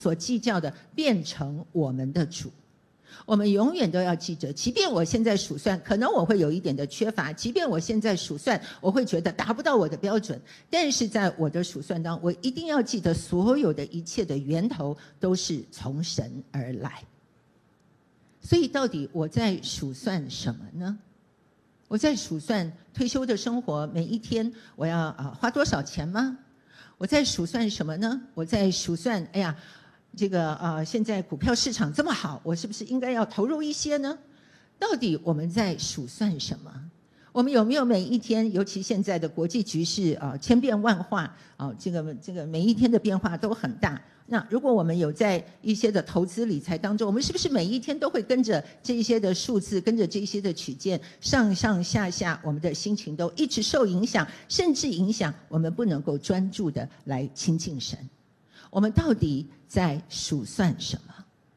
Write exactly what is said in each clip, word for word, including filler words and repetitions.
所计较的变成我们的主。我们永远都要记着，即便我现在数算可能我会有一点的缺乏，即便我现在数算我会觉得达不到我的标准，但是在我的数算当中，我一定要记得所有的一切的源头都是从神而来。所以到底我在数算什么呢？我在数算退休的生活，每一天我要啊花多少钱吗？我在数算什么呢？我在数算，哎呀，这个呃，现在股票市场这么好，我是不是应该要投入一些呢？到底我们在数算什么？我们有没有每一天，尤其现在的国际局势啊、呃、千变万化啊、呃，这个这个每一天的变化都很大。那如果我们有在一些的投资理财当中，我们是不是每一天都会跟着这一些的数字，跟着这一些的曲线上上下下，我们的心情都一直受影响，甚至影响我们不能够专注的来亲近神。我们到底在数算什么？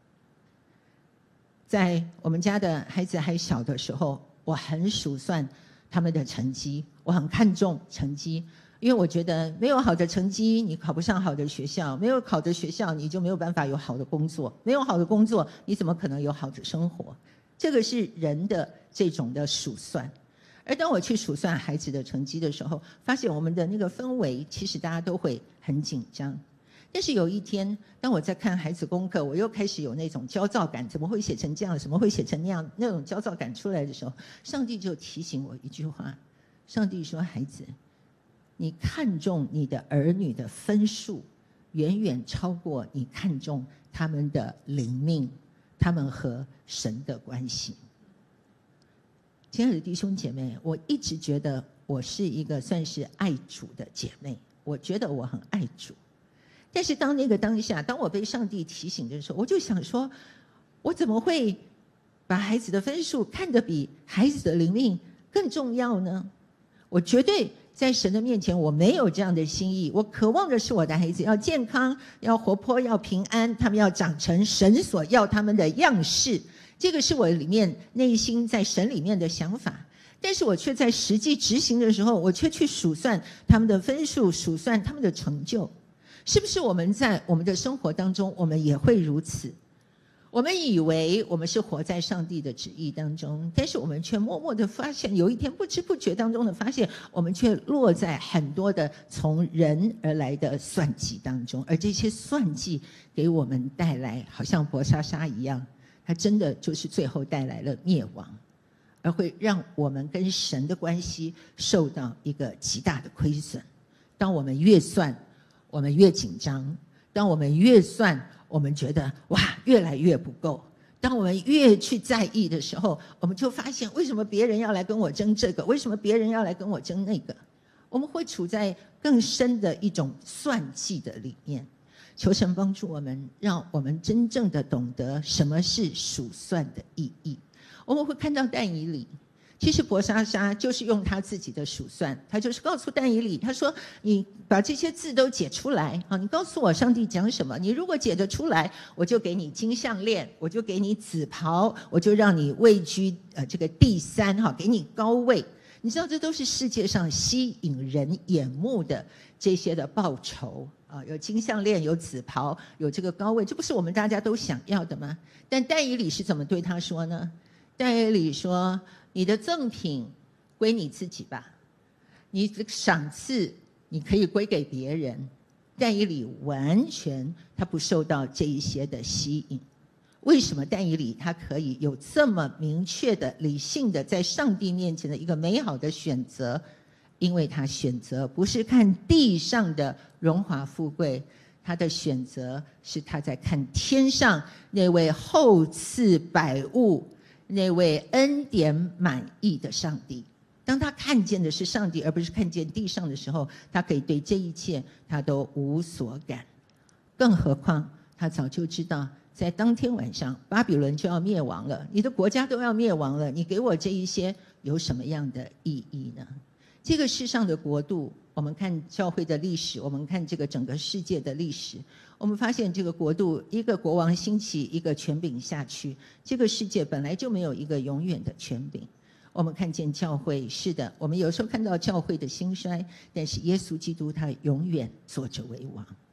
在我们家的孩子还小的时候，我很数算他们的成绩，我很看重成绩，因为我觉得没有好的成绩，你考不上好的学校，没有好的学校，你就没有办法有好的工作，没有好的工作，你怎么可能有好的生活？这个是人的这种的数算。而当我去数算孩子的成绩的时候，发现我们的那个氛围，其实大家都会很紧张。但是有一天，当我在看孩子功课，我又开始有那种焦躁感，怎么会写成这样？怎么会写成那样？那种焦躁感出来的时候，上帝就提醒我一句话：上帝说，孩子，你看重你的儿女的分数，远远超过你看重他们的灵命，他们和神的关系。亲爱的弟兄姐妹，我一直觉得我是一个算是爱主的姐妹，我觉得我很爱主。但是当那个当下，当我被上帝提醒的时候，我就想说，我怎么会把孩子的分数看得比孩子的灵命更重要呢？我绝对在神的面前，我没有这样的心意。我渴望的是我的孩子要健康，要活泼，要平安，他们要长成神所要他们的样式。这个是我里面内心在神里面的想法。但是我却在实际执行的时候，我却去数算他们的分数，数算他们的成就。是不是我们在我们的生活当中，我们也会如此？我们以为我们是活在上帝的旨意当中，但是我们却默默的发现，有一天不知不觉当中的发现，我们却落在很多的从人而来的算计当中，而这些算计给我们带来，好像伯沙沙一样，它真的就是最后带来了灭亡，而会让我们跟神的关系受到一个极大的亏损。当我们越算，我们越紧张；当我们越算，我们觉得哇，越来越不够。当我们越去在意的时候，我们就发现为什么别人要来跟我争这个，为什么别人要来跟我争那个，我们会处在更深的一种算计的里面。求神帮助我们，让我们真正的懂得什么是数算的意义。我们会看到但以理，其实伯沙沙就是用他自己的数算，他就是告诉但以理，他说你把这些字都解出来啊，你告诉我上帝讲什么，你如果解得出来，我就给你金项链，我就给你紫袍，我就让你位居呃这个第三哈，给你高位。你知道这都是世界上吸引人眼目的这些的报酬啊，有金项链，有紫袍，有这个高位，这不是我们大家都想要的吗？但但以理是怎么对他说呢？但以理说，你的赠品归你自己吧，你的赏赐你可以归给别人。但以理完全他不受到这一些的吸引。为什么但以理他可以有这么明确的理性的在上帝面前的一个美好的选择？因为他选择不是看地上的荣华富贵，他的选择是他在看天上那位厚赐百物，那位恩典满溢的上帝。当他看见的是上帝而不是看见地上的时候，他可以对这一切他都无所感。更何况他早就知道在当天晚上巴比伦就要灭亡了，你的国家都要灭亡了，你给我这一些有什么样的意义呢？这个世上的国度，我们看教会的历史，我们看这个整个世界的历史，我们发现这个国度一个国王兴起，一个权柄下去，这个世界本来就没有一个永远的权柄。我们看见教会，是的，我们有时候看到教会的兴衰，但是耶稣基督他永远坐着为王。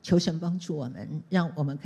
求神帮助我们，让我们